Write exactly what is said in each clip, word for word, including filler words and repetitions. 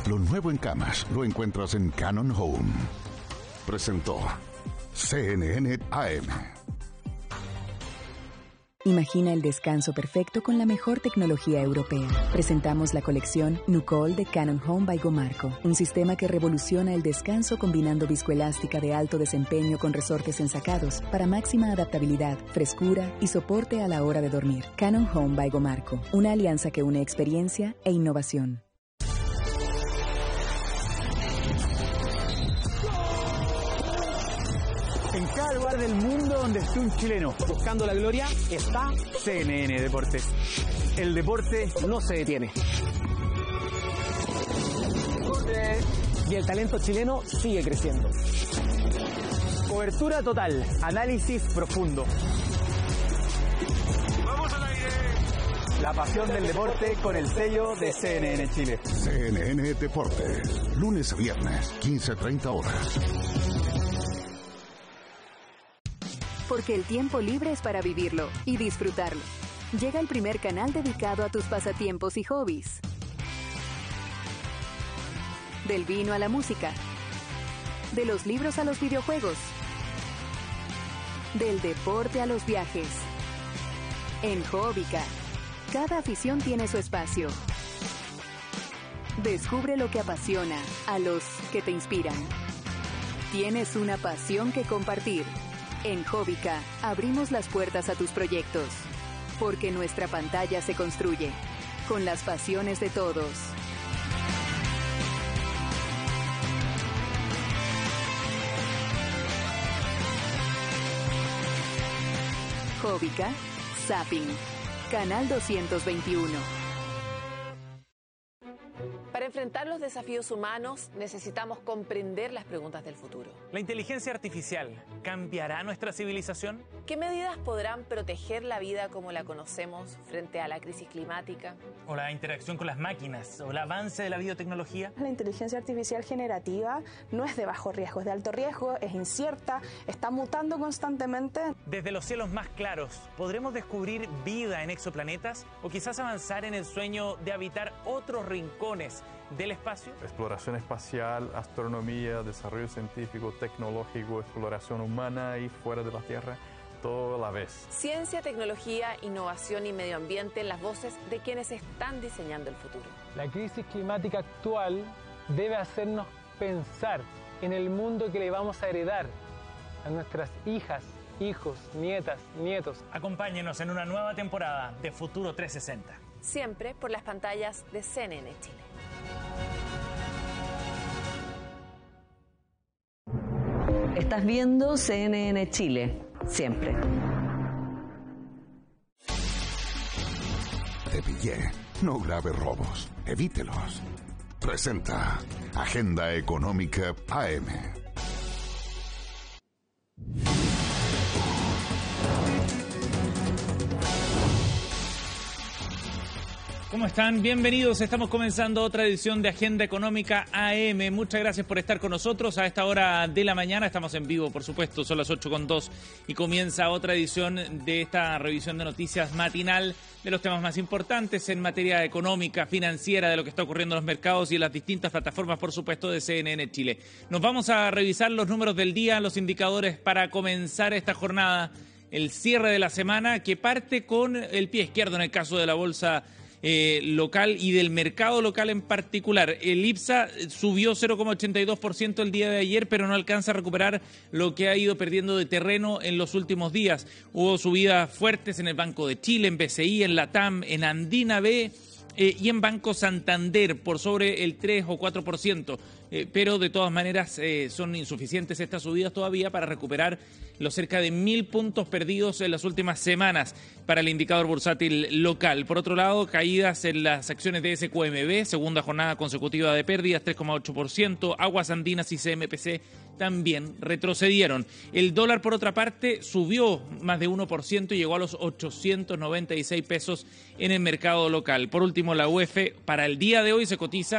Lo nuevo en camas lo encuentras en Canon Home. Presentó C N N A M. Imagina el descanso perfecto con la mejor tecnología europea. Presentamos la colección Nucol de Canon Home by Gomarco, un sistema que revoluciona el descanso combinando viscoelástica de alto desempeño con resortes ensacados para máxima adaptabilidad, frescura y soporte a la hora de dormir. Canon Home by Gomarco, una alianza que une experiencia e innovación. En cada lugar del mundo donde esté un chileno buscando la gloria, está C N N Deportes. El deporte no se detiene. Y el talento chileno sigue creciendo. Cobertura total, análisis profundo. ¡Vamos al aire! La pasión del deporte con el sello de C N N Chile. C N N Deportes, lunes a viernes, quince a treinta horas. Porque el tiempo libre es para vivirlo y disfrutarlo. Llega el primer canal dedicado a tus pasatiempos y hobbies. Del vino a la música. De los libros a los videojuegos. Del deporte a los viajes. En Hobbica, cada afición tiene su espacio. Descubre lo que apasiona a los que te inspiran. Tienes una pasión que compartir. En Hobbica, abrimos las puertas a tus proyectos, porque nuestra pantalla se construye con las pasiones de todos. Hobbica, Zapping, Canal doscientos veintiuno. Para enfrentar los desafíos humanos, necesitamos comprender las preguntas del futuro. ¿La inteligencia artificial cambiará nuestra civilización? ¿Qué medidas podrán proteger la vida como la conocemos frente a la crisis climática? ¿O la interacción con las máquinas? ¿O el avance de la biotecnología? La inteligencia artificial generativa no es de bajo riesgo, es de alto riesgo, es incierta, está mutando constantemente. Desde los cielos más claros, ¿podremos descubrir vida en exoplanetas? ¿O quizás avanzar en el sueño de habitar otros rincones del espacio? Exploración espacial, astronomía, desarrollo científico, tecnológico, exploración humana y fuera de la Tierra, todo a la vez. Ciencia, tecnología, innovación y medio ambiente en las voces de quienes están diseñando el futuro. La crisis climática actual debe hacernos pensar en el mundo que le vamos a heredar a nuestras hijas, hijos, nietas, nietos. Acompáñenos en una nueva temporada de Futuro trescientos sesenta. Siempre por las pantallas de C N N Chile. Estás viendo C N N Chile, siempre. Te pillé. No grave robos. Evítelos. Presenta Agenda Económica A M. ¿Cómo están? Bienvenidos. Estamos comenzando otra edición de Agenda Económica A M. Muchas gracias por estar con nosotros a esta hora de la mañana. Estamos en vivo, por supuesto, son las ocho con dos y comienza otra edición de esta revisión de noticias matinal de los temas más importantes en materia económica, financiera, de lo que está ocurriendo en los mercados y en las distintas plataformas, por supuesto, de C N N Chile. Nos vamos a revisar los números del día, los indicadores para comenzar esta jornada, el cierre de la semana, que parte con el pie izquierdo en el caso de la bolsa Eh, local y del mercado local en particular. El IPSA subió cero coma ochenta y dos por ciento el día de ayer, pero no alcanza a recuperar lo que ha ido perdiendo de terreno en los últimos días. Hubo subidas fuertes en el Banco de Chile, en B C I, en LATAM, en Andina B eh, y en Banco Santander por sobre el tres o cuatro por ciento. Eh, pero de todas maneras eh, son insuficientes estas subidas todavía para recuperar los cerca de mil puntos perdidos en las últimas semanas para el indicador bursátil local. Por otro lado, caídas en las acciones de S Q M B, segunda jornada consecutiva de pérdidas, tres coma ocho por ciento. Aguas Andinas y C M P C también retrocedieron. El dólar, por otra parte, subió más de uno por ciento y llegó a los ochocientos noventa y seis pesos en el mercado local. Por último, la U E F para el día de hoy se cotiza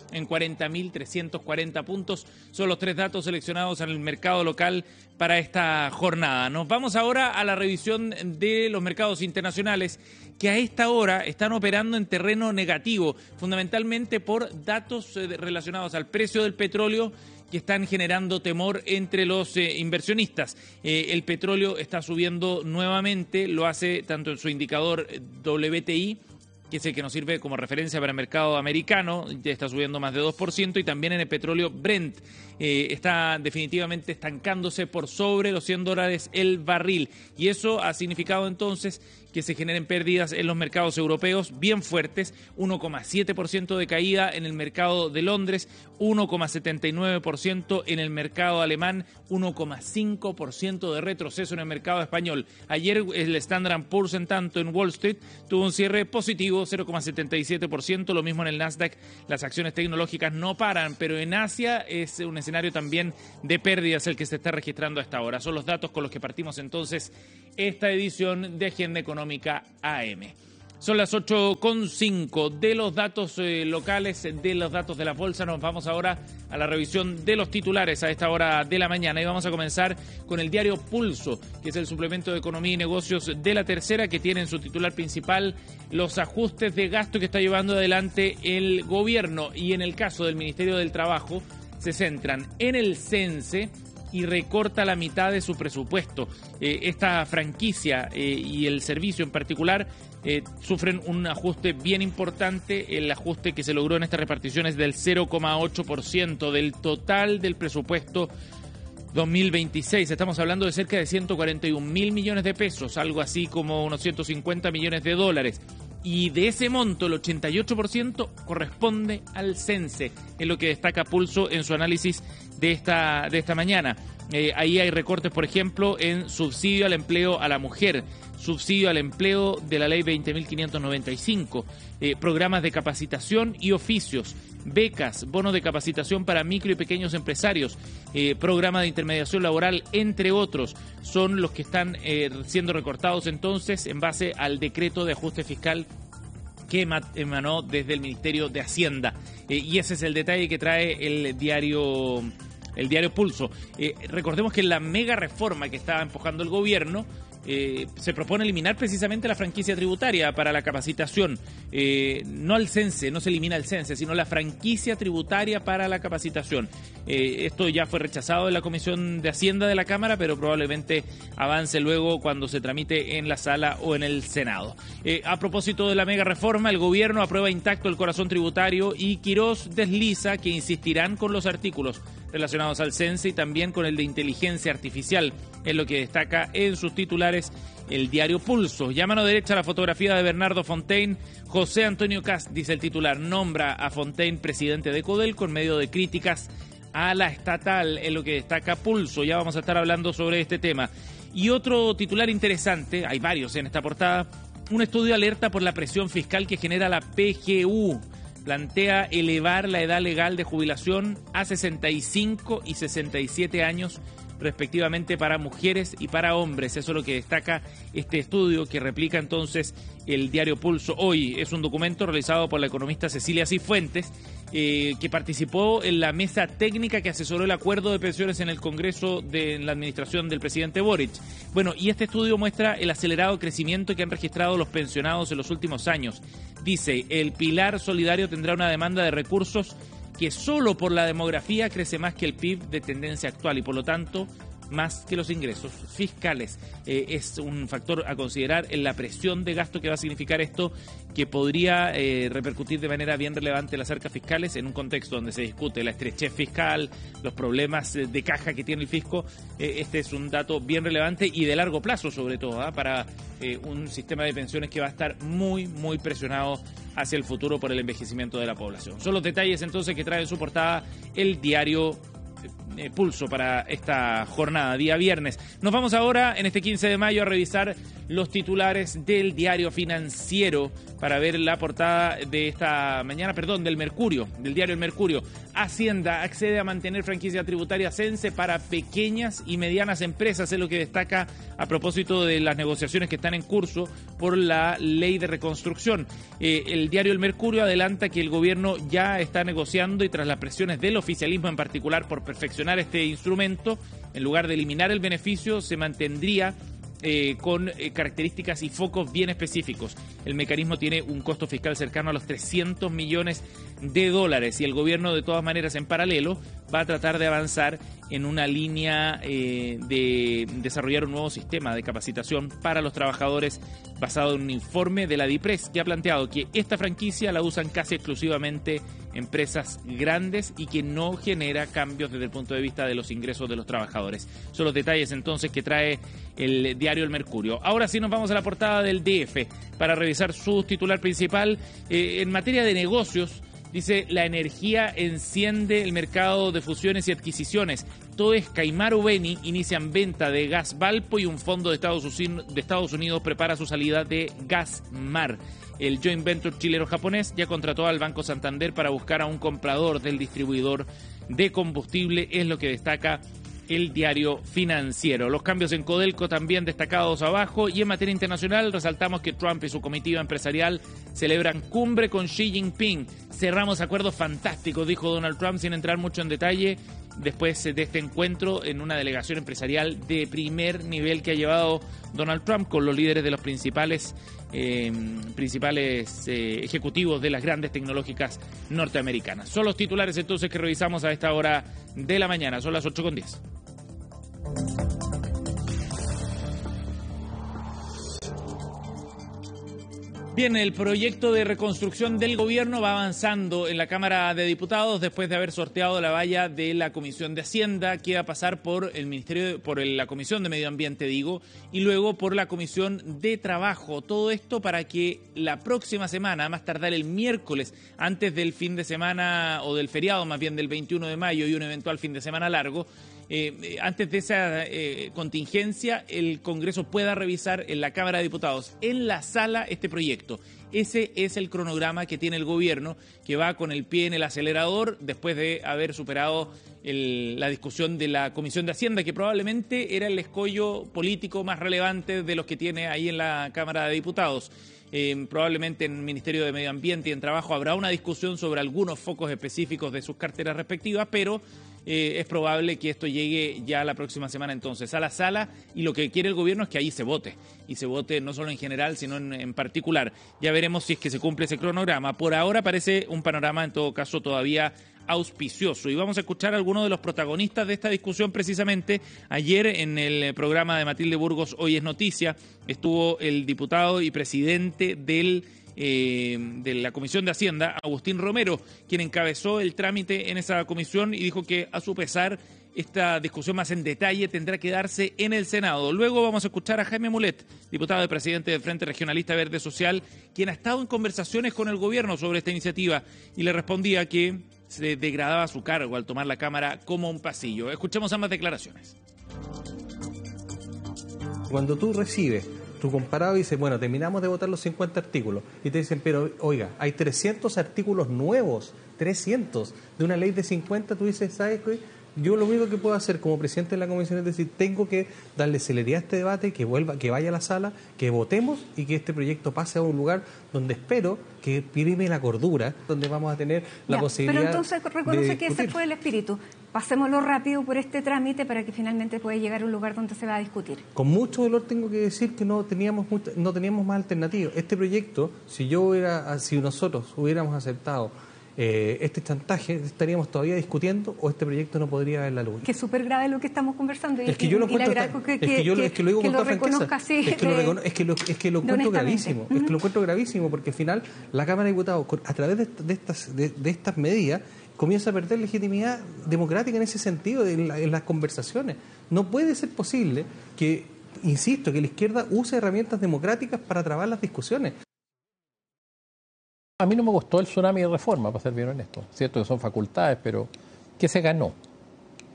en cuarenta mil trescientos cuarenta puntos. Son los tres datos seleccionados en el mercado local para esta jornada. Nos vamos ahora a la revisión de los mercados internacionales, que a esta hora están operando en terreno negativo, fundamentalmente por datos relacionados al precio del petróleo, que están generando temor entre los eh, inversionistas. Eh, el petróleo está subiendo nuevamente, lo hace tanto en su indicador W T I, que es el que nos sirve como referencia para el mercado americano, ya está subiendo más de dos por ciento, y también en el petróleo Brent eh, está definitivamente estancándose por sobre los cien dólares el barril. Y eso ha significado entonces que se generen pérdidas en los mercados europeos bien fuertes, uno coma siete por ciento de caída en el mercado de Londres, uno coma setenta y nueve por ciento en el mercado alemán, uno coma cinco por ciento de retroceso en el mercado español. Ayer el Standard and Poor's, en tanto, en Wall Street tuvo un cierre positivo, cero coma setenta y siete por ciento, lo mismo en el Nasdaq. Las acciones tecnológicas no paran, pero en Asia es un escenario también de pérdidas el que se está registrando a esta hora. Son los datos con los que partimos entonces esta edición de Agenda Económica A M. Son las ocho con cinco. De los datos eh, locales, de los datos de la bolsa, nos vamos ahora a la revisión de los titulares a esta hora de la mañana. Y vamos a comenzar con el diario Pulso, que es el suplemento de Economía y Negocios de La Tercera, que tiene en su titular principal los ajustes de gasto que está llevando adelante el gobierno. Y en el caso del Ministerio del Trabajo, se centran en el CENSE y recorta la mitad de su presupuesto. Eh, esta franquicia eh, y el servicio en particular eh, sufren un ajuste bien importante. El ajuste que se logró en esta repartición es del cero coma ocho por ciento del total del presupuesto dos mil veintiséis. Estamos hablando de cerca de ciento cuarenta y un mil millones de pesos, algo así como unos ciento cincuenta millones de dólares. Y de ese monto, el ochenta y ocho por ciento corresponde al CENSE, es lo que destaca Pulso en su análisis de esta, de esta mañana. Eh, ahí hay recortes, por ejemplo, en subsidio al empleo a la mujer, subsidio al empleo de la ley veinte mil quinientos noventa y cinco, eh, programas de capacitación y oficios, becas, bonos de capacitación para micro y pequeños empresarios, eh, programa de intermediación laboral, entre otros, son los que están eh, siendo recortados entonces en base al decreto de ajuste fiscal que emanó desde el Ministerio de Hacienda. Eh, y ese es el detalle que trae el diario el diario Pulso. Eh, recordemos que en la mega reforma que estaba empujando el gobierno, Eh, se propone eliminar precisamente la franquicia tributaria para la capacitación, eh, no al CENSE, no se elimina el CENSE, sino la franquicia tributaria para la capacitación. Eh, esto ya fue rechazado en la Comisión de Hacienda de la Cámara, pero probablemente avance luego cuando se tramite en la sala o en el Senado. Eh, a propósito de la mega reforma, el gobierno aprueba intacto el corazón tributario y Quirós desliza que insistirán con los artículos relacionados al CENSE y también con el de inteligencia artificial, es lo que destaca en sus titulares el diario Pulso. Y a mano derecha la fotografía de Bernardo Fontaine. José Antonio Kast, dice el titular, nombra a Fontaine presidente de Codelco en medio de críticas a la estatal, es lo que destaca Pulso. Ya vamos a estar hablando sobre este tema. Y otro titular interesante, hay varios en esta portada, un estudio alerta por la presión fiscal que genera la P G U. Plantea elevar la edad legal de jubilación a sesenta y cinco y sesenta y siete años respectivamente para mujeres y para hombres. Eso es lo que destaca este estudio que replica entonces el diario Pulso hoy. Es un documento realizado por la economista Cecilia Cifuentes, eh, que participó en la mesa técnica que asesoró el acuerdo de pensiones en el Congreso de en la administración del presidente Boric. Bueno, y este estudio muestra el acelerado crecimiento que han registrado los pensionados en los últimos años. Dice, el pilar solidario tendrá una demanda de recursos que solo por la demografía crece más que el P I B de tendencia actual y por lo tanto más que los ingresos fiscales. Eh, es un factor a considerar en la presión de gasto que va a significar esto, que podría eh, repercutir de manera bien relevante en las arcas fiscales en un contexto donde se discute la estrechez fiscal, los problemas de caja que tiene el fisco. Eh, este es un dato bien relevante y de largo plazo sobre todo, ¿eh? para eh, un sistema de pensiones que va a estar muy, muy presionado hacia el futuro por el envejecimiento de la población. Son los detalles entonces que trae en su portada el diario eh, pulso para esta jornada, día viernes. Nos vamos ahora, en este quince de mayo, a revisar los titulares del Diario Financiero para ver la portada de esta mañana, perdón, del Mercurio, del diario El Mercurio. Hacienda accede a mantener franquicia tributaria Sense para pequeñas y medianas empresas, es lo que destaca a propósito de las negociaciones que están en curso por la ley de reconstrucción. Eh, el diario El Mercurio adelanta que el gobierno ya está negociando y tras las presiones del oficialismo en particular por perfeccionar este instrumento, en lugar de eliminar el beneficio, se mantendría Eh, con eh, características y focos bien específicos. El mecanismo tiene un costo fiscal cercano a los trescientos millones de dólares y el gobierno, de todas maneras, en paralelo, va a tratar de avanzar en una línea eh, de desarrollar un nuevo sistema de capacitación para los trabajadores basado en un informe de la DIPRES que ha planteado que esta franquicia la usan casi exclusivamente empresas grandes y que no genera cambios desde el punto de vista de los ingresos de los trabajadores. Son los detalles entonces que trae el diario El Mercurio. Ahora sí nos vamos a la portada del D F para revisar su titular principal. Eh, en materia de negocios, dice: la energía enciende el mercado de fusiones y adquisiciones. Toesca y Marubeni inician venta de gas Valpo y un fondo de Estados Unidos, de Estados Unidos prepara su salida de Gasmar. El joint venture chileno-japonés ya contrató al Banco Santander para buscar a un comprador del distribuidor de combustible, es lo que destaca el diario Financiero. Los cambios en Codelco también destacados abajo. Y en materia internacional resaltamos que Trump y su comitiva empresarial celebran cumbre con Xi Jinping. Cerramos acuerdos fantásticos, dijo Donald Trump, sin entrar mucho en detalle, después de este encuentro en una delegación empresarial de primer nivel que ha llevado Donald Trump con los líderes de los principales eh, principales eh, ejecutivos de las grandes tecnológicas norteamericanas. Son los titulares entonces que revisamos a esta hora de la mañana. Son las ocho con diez. Bien, el proyecto de reconstrucción del gobierno va avanzando en la Cámara de Diputados después de haber sorteado la valla de la Comisión de Hacienda, que va a pasar por el Ministerio, por la Comisión de Medio Ambiente, digo, y luego por la Comisión de Trabajo. Todo esto para que la próxima semana, más tardar el miércoles, antes del fin de semana o del feriado, más bien del veintiuno de mayo y un eventual fin de semana largo, Eh, antes de esa eh, contingencia, el Congreso pueda revisar en la Cámara de Diputados, en la sala, este proyecto. Ese es el cronograma que tiene el gobierno, que va con el pie en el acelerador después de haber superado el, la discusión de la Comisión de Hacienda, que probablemente era el escollo político más relevante de los que tiene ahí en la Cámara de Diputados. Eh, probablemente en el Ministerio de Medio Ambiente y en Trabajo habrá una discusión sobre algunos focos específicos de sus carteras respectivas, pero eh, es probable que esto llegue ya la próxima semana entonces a la sala, y lo que quiere el gobierno es que ahí se vote, y se vote no solo en general, sino en, en particular. Ya veremos si es que se cumple ese cronograma. Por ahora parece un panorama en todo caso todavía auspicioso. Y vamos a escuchar a algunos de los protagonistas de esta discusión precisamente. Ayer en el programa de Matilde Burgos, Hoy es Noticia, estuvo el diputado y presidente del eh, de la Comisión de Hacienda, Agustín Romero, quien encabezó el trámite en esa comisión y dijo que a su pesar esta discusión más en detalle tendrá que darse en el Senado. Luego vamos a escuchar a Jaime Mulet, diputado y presidente del Frente Regionalista Verde Social, quien ha estado en conversaciones con el gobierno sobre esta iniciativa y le respondía que se degradaba su cargo al tomar la Cámara como un pasillo. Escuchemos ambas declaraciones. Cuando tú recibes tu comparado y dices, bueno, terminamos de votar los cincuenta artículos, y te dicen, pero oiga, hay trescientos artículos nuevos, trescientos, de una ley de cincuenta, tú dices, ¿sabes qué? Yo lo único que puedo hacer como presidente de la comisión es decir, tengo que darle celeridad a este debate, que vuelva, que vaya a la sala, que votemos y que este proyecto pase a un lugar donde espero que prime la cordura, donde vamos a tener la ya, posibilidad. Pero entonces reconoce que ese fue el espíritu. Pasémoslo rápido por este trámite para que finalmente pueda llegar a un lugar donde se va a discutir. Con mucho dolor tengo que decir que no teníamos mucho, no teníamos más alternativas. Este proyecto, si yo hubiera, si nosotros hubiéramos aceptado Eh, este chantaje, estaríamos todavía discutiendo o este proyecto no podría ver la luz. Que es súper grave lo que estamos conversando. Y es que yo lo encuentro, que, es que yo que, es que lo digo con toda franqueza. Es que lo, es que lo, es que lo encuentro gravísimo. Uh-huh. Es que lo encuentro gravísimo porque al final la Cámara de Diputados, a través de, de, estas, de, de estas medidas, comienza a perder legitimidad democrática en ese sentido, en, la, en las conversaciones. No puede ser posible que, insisto, que la izquierda use herramientas democráticas para trabar las discusiones. A mí no me gustó el tsunami de reforma, para ser bien honesto. Cierto que son facultades, pero ¿qué se ganó?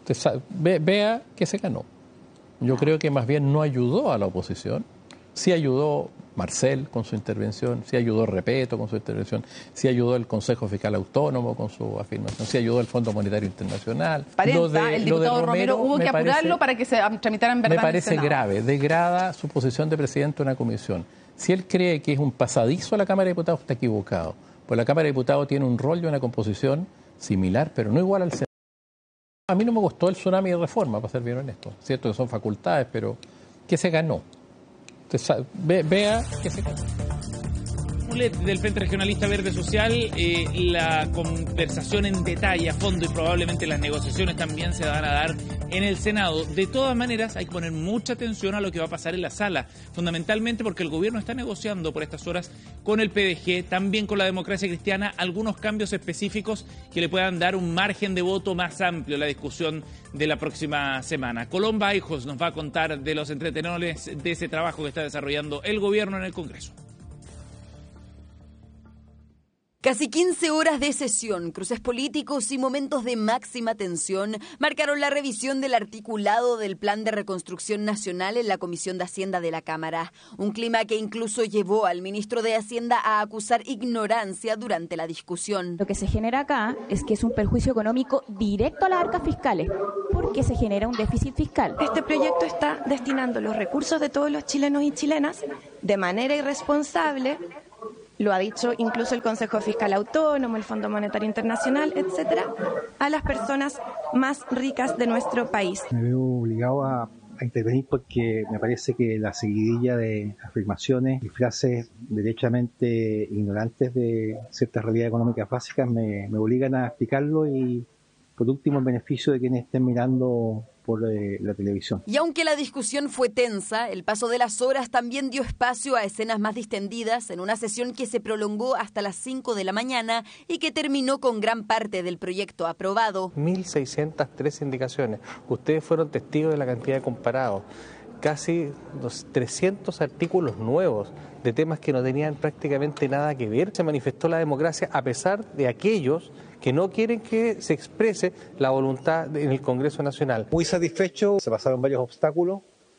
Usted sabe, ve, vea que se ganó. Yo creo que más bien no ayudó a la oposición. Sí ayudó Marcel con su intervención, sí ayudó Repeto con su intervención, sí ayudó el Consejo Fiscal Autónomo con su afirmación, sí ayudó el Fondo Monetario Internacional. Lo de, el diputado de Romero, Romero hubo que apurarlo parece, para que se tramitara en verdad. Me parece grave, degrada su posición de presidente de una comisión. Si él cree que es un pasadizo a la Cámara de Diputados, está equivocado. Pues la Cámara de Diputados tiene un rol y una composición similar, pero no igual al Senado. A mí no me gustó el tsunami de reforma, para ser bien honesto. Cierto que son facultades, pero ¿qué se ganó? Usted ve, vea que se ganó. Del Frente Regionalista Verde Social, eh, la conversación en detalle, a fondo, y probablemente las negociaciones también se van a dar en el Senado. De todas maneras, hay que poner mucha atención a lo que va a pasar en la sala, fundamentalmente porque el gobierno está negociando por estas horas con el P D G, también con la Democracia Cristiana, algunos cambios específicos que le puedan dar un margen de voto más amplio a la discusión de la próxima semana. Colomba Hijos nos va a contar de los entretenores de ese trabajo que está desarrollando el gobierno en el Congreso. Casi quince horas de sesión, cruces políticos y momentos de máxima tensión marcaron la revisión del articulado del Plan de Reconstrucción Nacional en la Comisión de Hacienda de la Cámara. Un clima que incluso llevó al ministro de Hacienda a acusar ignorancia durante la discusión. Lo que se genera acá es que es un perjuicio económico directo a las arcas fiscales, porque se genera un déficit fiscal. Este proyecto está destinando los recursos de todos los chilenos y chilenas de manera irresponsable. Lo ha dicho incluso el Consejo Fiscal Autónomo, el Fondo Monetario Internacional, etcétera, a las personas más ricas de nuestro país. Me veo obligado a, a intervenir porque me parece que la seguidilla de afirmaciones y frases derechamente ignorantes de ciertas realidades económicas básicas me, me obligan a explicarlo y, por último, en beneficio de quienes estén mirando por eh, la televisión. Y aunque la discusión fue tensa, el paso de las horas también dio espacio a escenas más distendidas en una sesión que se prolongó hasta las cinco de la mañana y que terminó con gran parte del proyecto aprobado. mil seiscientas tres indicaciones. Ustedes fueron testigos de la cantidad de comparados. Casi los trescientos artículos nuevos de temas que no tenían prácticamente nada que ver. Se manifestó la democracia a pesar de aquellos que no quieren que se exprese la voluntad en el Congreso Nacional. Muy satisfecho, se pasaron varios obstáculos,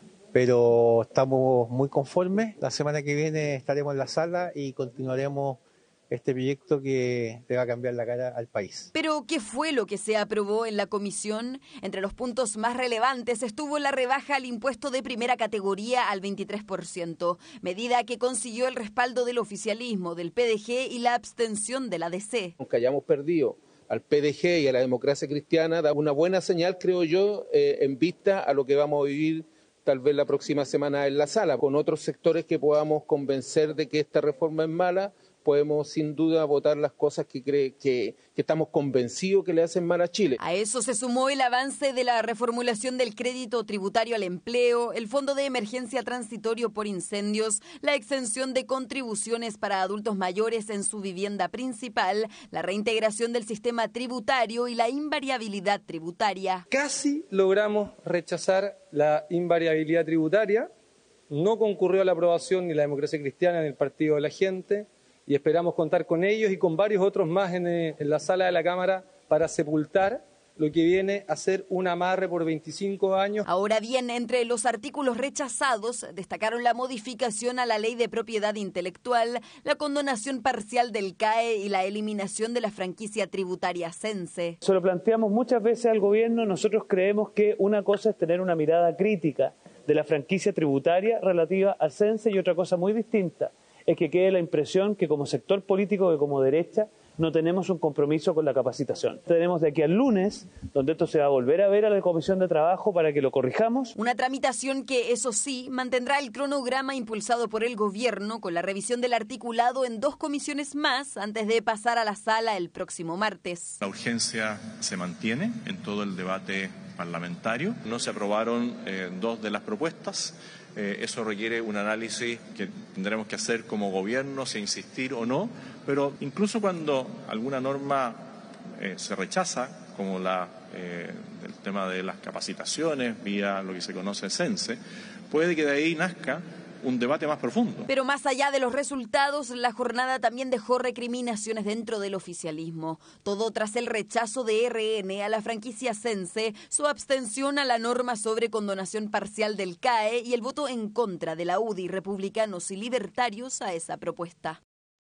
pero estamos muy conformes. La semana que viene estaremos en la sala y continuaremos este proyecto que le va a cambiar la cara al país. Pero, ¿qué fue lo que se aprobó en la comisión? Entre los puntos más relevantes estuvo la rebaja al impuesto de primera categoría al veintitrés por ciento, medida que consiguió el respaldo del oficialismo, del P D G y la abstención de la D C. Aunque hayamos perdido al P D G y a la Democracia Cristiana, da una buena señal, creo yo, eh, en vista a lo que vamos a vivir tal vez la próxima semana en la sala, con otros sectores que podamos convencer de que esta reforma es mala. Podemos sin duda votar las cosas que, cree, que, que estamos convencidos que le hacen mal a Chile. A eso se sumó el avance de la reformulación del crédito tributario al empleo, el fondo de emergencia transitorio por incendios, la exención de contribuciones para adultos mayores en su vivienda principal, la reintegración del sistema tributario y la invariabilidad tributaria. Casi logramos rechazar la invariabilidad tributaria. No concurrió a la aprobación ni la Democracia Cristiana ni el Partido de la Gente. Y esperamos contar con ellos y con varios otros más en, en la sala de la Cámara para sepultar lo que viene a ser un amarre por veinticinco años. Ahora bien, entre los artículos rechazados destacaron la modificación a la Ley de Propiedad Intelectual, la condonación parcial del C A E y la eliminación de la franquicia tributaria Sense. Se lo planteamos muchas veces al gobierno. Nosotros creemos que una cosa es tener una mirada crítica de la franquicia tributaria relativa al Sense y otra cosa muy distinta es que quede la impresión que como sector político, que como derecha, no tenemos un compromiso con la capacitación. Tenemos de aquí al lunes, donde esto se va a volver a ver a la Comisión de Trabajo para que lo corrijamos. Una tramitación que, eso sí, mantendrá el cronograma impulsado por el gobierno con la revisión del articulado en dos comisiones más antes de pasar a la sala el próximo martes. La urgencia se mantiene en todo el debate parlamentario. No se aprobaron eh, dos de las propuestas. Eh, eso requiere un análisis que tendremos que hacer como gobierno, si insistir o no, pero incluso cuando alguna norma eh, se rechaza, como la, eh, el tema de las capacitaciones vía lo que se conoce Sense, puede que de ahí nazca un debate más profundo. Pero más allá de los resultados, la jornada también dejó recriminaciones dentro del oficialismo. Todo tras el rechazo de R N a la franquicia Sense, su abstención a la norma sobre condonación parcial del C A E y el voto en contra de la U D I, republicanos y libertarios, a esa propuesta.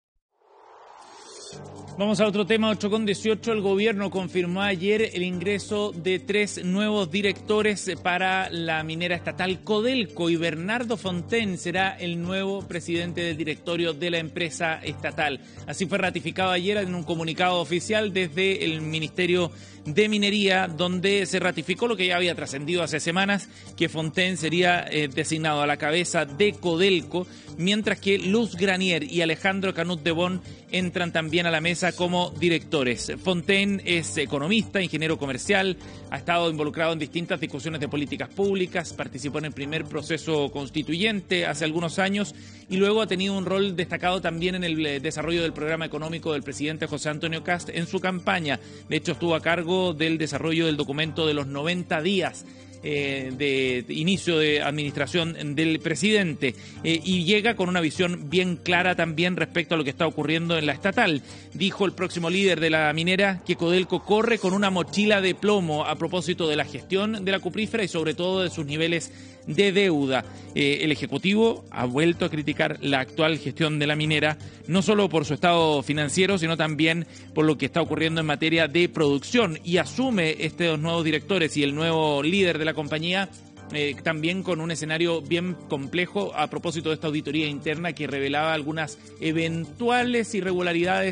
Vamos a otro tema, ocho con dieciocho. El gobierno confirmó ayer el ingreso de tres nuevos directores para la minera estatal Codelco y Bernardo Fontaine será el nuevo presidente del directorio de la empresa estatal. Así fue ratificado ayer en un comunicado oficial desde el Ministerio de Minería, donde se ratificó lo que ya había trascendido hace semanas, que Fontaine sería eh, designado a la cabeza de Codelco, mientras que Luz Granier y Alejandro Canut de Bon entran también a la mesa como directores. Fontaine es economista, ingeniero comercial, ha estado involucrado en distintas discusiones de políticas públicas, participó en el primer proceso constituyente hace algunos años y luego ha tenido un rol destacado también en el desarrollo del programa económico del presidente José Antonio Kast en su campaña. De hecho, estuvo a cargo del desarrollo del documento de los noventa días Eh, de inicio de administración del presidente eh, y llega con una visión bien clara también respecto a lo que está ocurriendo en la estatal. Dijo el próximo líder de la minera que Codelco corre con una mochila de plomo a propósito de la gestión de la cuprífera y sobre todo de sus niveles de deuda. Eh, el Ejecutivo ha vuelto a criticar la actual gestión de la minera, no solo por su estado financiero, sino también por lo que está ocurriendo en materia de producción, y asume estos nuevos directores y el nuevo líder de la compañía eh, también con un escenario bien complejo a propósito de esta auditoría interna que revelaba algunas eventuales irregularidades